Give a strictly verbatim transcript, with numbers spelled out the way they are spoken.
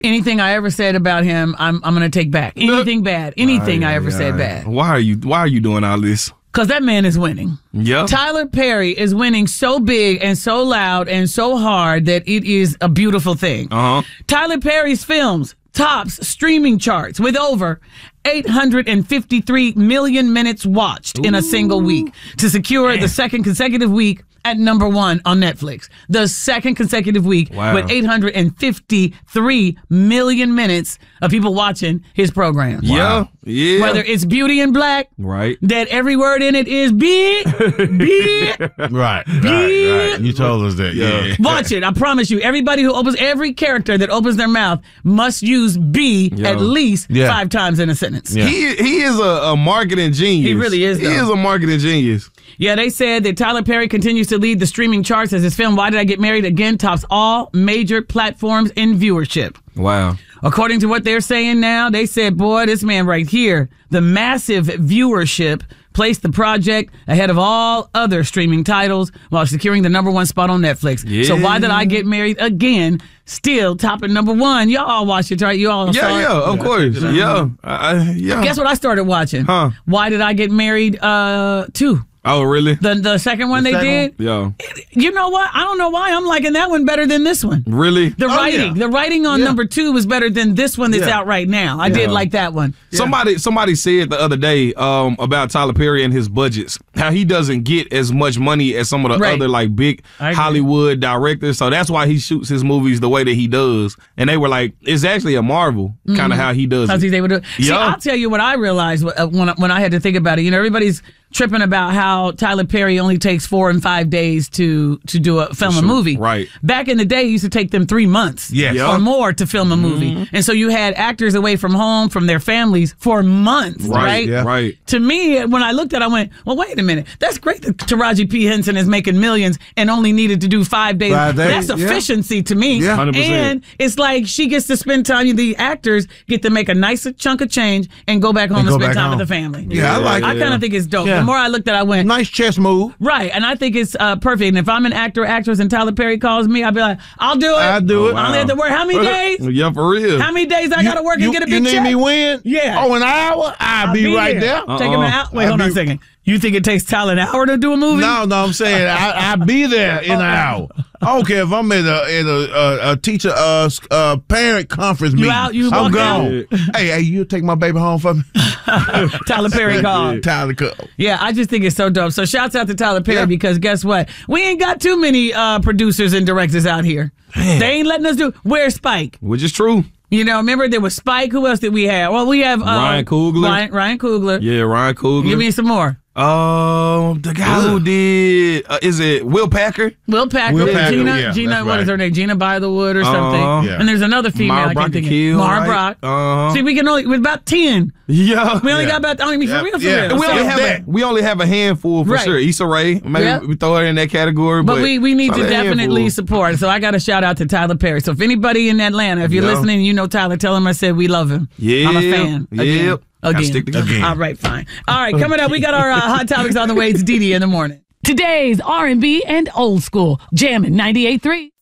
Anything I ever said about him, I'm I'm going to take back. Anything bad. Anything I ever said bad. Why are you Why are you doing all this? Because that man is winning. Yeah. Tyler Perry is winning so big and so loud and so hard that it is a beautiful thing. Uh-huh. Tyler Perry's films tops streaming charts with over eight hundred fifty-three million minutes watched Ooh. in a single week to secure Man. the second consecutive week at number one on Netflix. The second consecutive week wow. with eight hundred fifty-three million minutes of people watching his program. Wow. Yeah. Yeah. Whether it's Beauty in Black, right? That every word in it is big, big, right, big. right, right. You told us that, yeah. yeah. Watch it. I promise you. Everybody who opens, every character that opens their mouth must use B Yo. at least yeah. five times in a sentence. Yeah. He he is a, a marketing genius. He really is. Though. He is a marketing genius. Yeah, they said that Tyler Perry continues to lead the streaming charts as his film Why Did I Get Married again tops all major platforms in viewership. Wow. According to what they're saying now, they said, boy, this man right here, the massive viewership placed the project ahead of all other streaming titles while securing the number one spot on Netflix. Yeah. So Why Did I Get Married again, still topping number one. Y'all all watched it, right? You all yeah, saw yeah, it? of course. Yeah. Uh, yeah. Guess what I started watching? Huh? Why Did I Get Married uh, two? Oh, really? The the second one the they second did? One? Yeah. You know what? I don't know why I'm liking that one better than this one. Really? The oh, writing. Yeah. The writing on yeah. number two was better than this one that's yeah. out right now. I yeah. did like that one. Yeah. Somebody somebody said the other day um, about Tyler Perry and his budgets, how he doesn't get as much money as some of the right. other like big Hollywood directors. So that's why he shoots his movies the way that he does. And they were like, it's actually a marvel mm-hmm. kind of how he does How's it. He's able to, yeah. See, I'll tell you what I realized when, when I had to think about it. You know, everybody's tripping about how Tyler Perry only takes four and five days to to do a film sure. a movie. Right. Back in the day, it used to take them three months yes. or more to film a movie. Mm-hmm. And so you had actors away from home, from their families for months, right? Right. Yeah. right. To me, when I looked at it, I went, well, wait a minute. That's great that Taraji P. Henson is making millions and only needed to do five days. Five days. That's efficiency yeah. to me. Yeah. one hundred percent. And it's like she gets to spend time, the actors get to make a nice chunk of change and go back home and, and spend time home. with the family. Yeah, yeah I like I it. I kind of think it's dope. Yeah. The more I looked at it, I went, nice chess move. Right, and I think it's uh, perfect. And if I'm an actor, actress, and Tyler Perry calls me, I'll be like, I'll do it. I'll do it. I only have to work. How many days? Yeah, for real. How many days I got to work you, and get a big You need check? me win? Yeah. Oh, an hour? I'll, I'll be, be right there. there. Uh-uh. Take him an hour. Wait, I'll hold be... on a second. You think it takes Tyler an hour to do a movie? No, no, I'm saying I, I'll be there in an hour. I don't care if I'm at a at a, a, a teacher uh, uh parent conference meeting. You out? You I'm gone. Out? Hey, hey, you take my baby home for me? Tyler Perry called. Tyler called. Yeah, I just think it's so dope. So shouts out to Tyler Perry yeah. because guess what? We ain't got too many uh, producers and directors out here. Man. They ain't letting us do. Where's Spike? Which is true. You know, remember there was Spike. Who else did we have? Well, we have uh, Ryan Coogler. Ryan, Ryan Coogler. Yeah, Ryan Coogler. Give me some more. Um, the guy who did uh, is it Will Packer? Will Packer. Will Packer Gina. yeah, Gina. What right. is her name? Gina By the Wood or something. Uh, yeah. And there's another female. Mara I can't think Brock of. Mara right? Brock. Uh-huh. See, we can only with about ten. Yeah, we only yeah. got about. I mean, for yeah. real, for yeah. real. And we So, only have a, we only have a handful for right. sure. Issa Rae, maybe yep. we throw her in that category. But, but we we need to a definitely handful. support. So I got to shout out to Tyler Perry. So if anybody in Atlanta, if you're yeah. listening, you know Tyler, tell him I said we love him. Yeah, I'm a fan. Again. Yep. Again. Stick together. Again. All right, fine. All right, coming up, we got our uh, hot topics on the way. It's Dee Dee in the morning. Today's R and B and old school. Jammin' ninety-eight point three.